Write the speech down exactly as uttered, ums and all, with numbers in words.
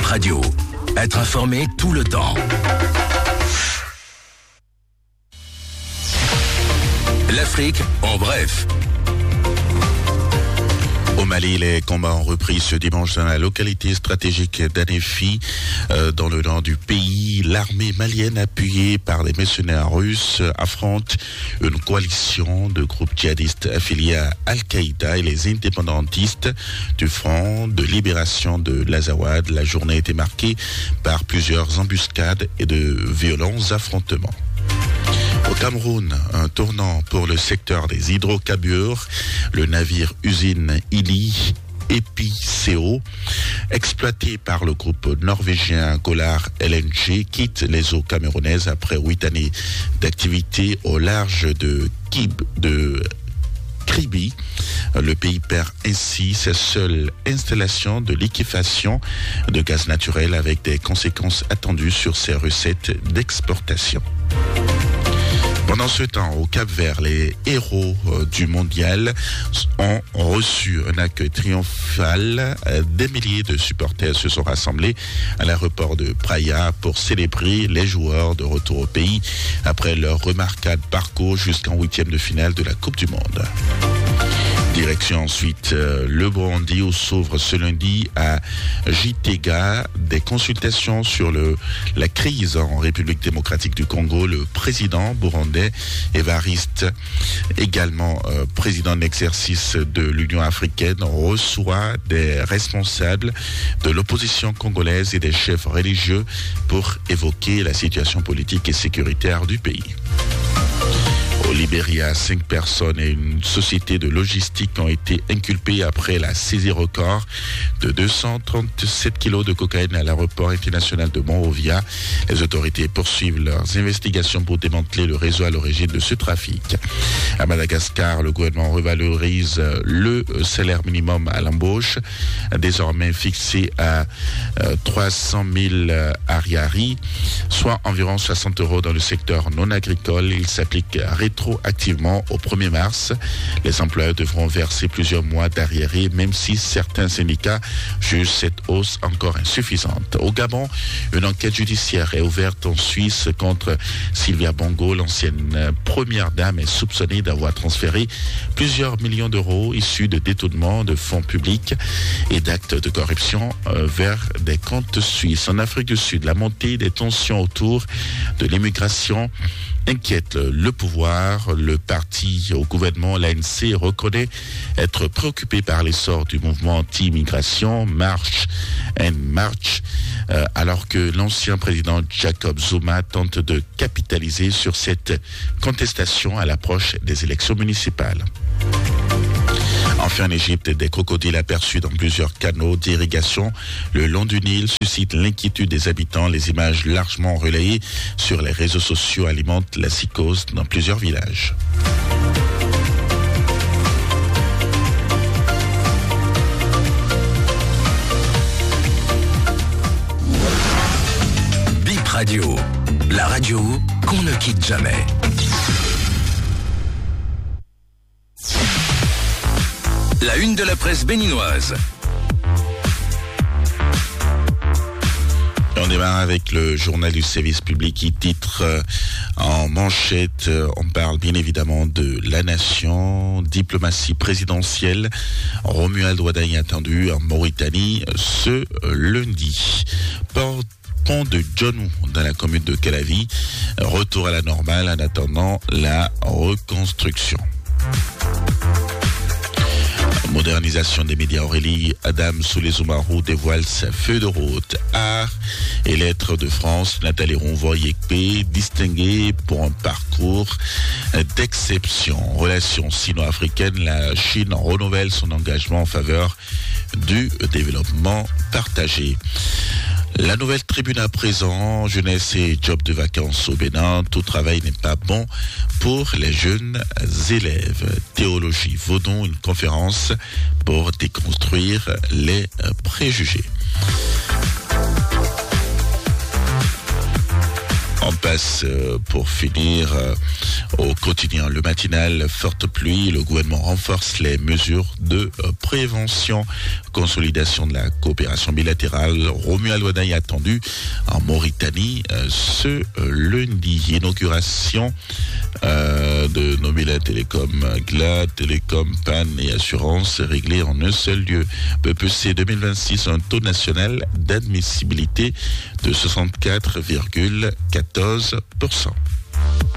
Radio. Être informé tout le temps. L'Afrique en bref. Au Mali, les combats ont repris ce dimanche dans la localité stratégique d'Anéfi, euh, dans le nord du pays. L'armée malienne, appuyée par les mercenaires russes, affronte une coalition de groupes djihadistes affiliés à Al-Qaïda et les indépendantistes du Front de libération de l'Azawad. La journée a été marquée par plusieurs embuscades et de violents affrontements. Au Cameroun, un tournant pour le secteur des hydrocarbures. Le navire usine Ili Epiceo, exploité par le groupe norvégien Golar L N G, quitte les eaux camerounaises après huit années d'activité au large de Kib, de Kribi. Le pays perd ainsi sa seule installation de liquéfaction de gaz naturel, avec des conséquences attendues sur ses recettes d'exportation. Pendant ce temps, au Cap-Vert, les héros du mondial ont reçu un accueil triomphal. Des milliers de supporters se sont rassemblés à l'aéroport de Praia pour célébrer les joueurs de retour au pays après leur remarquable parcours jusqu'en huitième de finale de la Coupe du Monde. Direction ensuite euh, le Burundi, où s'ouvre ce lundi à Gitega des consultations sur le, la crise en République démocratique du Congo. Le président burundais Évariste, également euh, président d'exercice de l'Union africaine, reçoit des responsables de l'opposition congolaise et des chefs religieux pour évoquer la situation politique et sécuritaire du pays. Au Libéria, cinq personnes et une société de logistique ont été inculpées après la saisie record de deux cent trente-sept kilos de cocaïne à l'aéroport international de Monrovia. Les autorités poursuivent leurs investigations pour démanteler le réseau à l'origine de ce trafic. À Madagascar, le gouvernement revalorise le salaire minimum à l'embauche, désormais fixé à trois cent mille ariari, soit environ soixante euros dans le secteur non agricole. Il s'applique rétroactivement au premier mars. Les employeurs devront verser plusieurs mois d'arriérés, même si certains syndicats jugent cette hausse encore insuffisante. Au Gabon, une enquête judiciaire est ouverte en Suisse contre Sylvia Bongo. L'ancienne première dame est soupçonnée d'avoir transféré plusieurs millions d'euros issus de détournements de fonds publics et d'actes de corruption vers des comptes suisses. En Afrique du Sud, la montée des tensions autour de l'immigration inquiète le pouvoir. Le parti au gouvernement, l'A N C, reconnaît être préoccupé par l'essor du mouvement anti-immigration March and March, euh, alors que l'ancien président Jacob Zuma tente de capitaliser sur cette contestation à l'approche des élections municipales. Enfin, en Égypte, des crocodiles aperçus dans plusieurs canaux d'irrigation le long du Nil suscitent l'inquiétude des habitants. Les images largement relayées sur les réseaux sociaux alimentent la psychose dans plusieurs villages. Bip Radio, la radio qu'on ne quitte jamais. La une de la presse béninoise. On démarre avec le journal du service public qui titre euh, en manchette, euh, on parle bien évidemment de la nation, diplomatie présidentielle. Romuald Ouaddaï attendu en Mauritanie ce euh, lundi. Port Pont de Djonou dans la commune de Calavi, retour à la normale en attendant la reconstruction. Modernisation des médias, Aurélie Adam Soulezoumarou dévoile sa feuille de route. Art et lettres de France, Nathalie Ronvoy-Ekpe, distinguée pour un parcours d'exception. Relations sino-africaines, la Chine renouvelle son engagement en faveur du développement partagé. La nouvelle tribune à présent, jeunesse et job de vacances au Bénin, tout travail n'est pas bon pour les jeunes élèves. Théologie Vaudon, une conférence pour déconstruire les préjugés. On passe euh, pour finir euh, au quotidien. Le matinal, forte pluie, le gouvernement renforce les mesures de euh, prévention consolidation de la coopération bilatérale. Romuald Ouaddaï attendu en Mauritanie euh, ce euh, lundi. Inauguration euh, de Mobile Télécom Glad, Télécom, Pan et Assurance réglés en un seul lieu. P P C deux mille vingt-six, un taux national d'admissibilité de soixante-quatre virgule quatorze pour cent.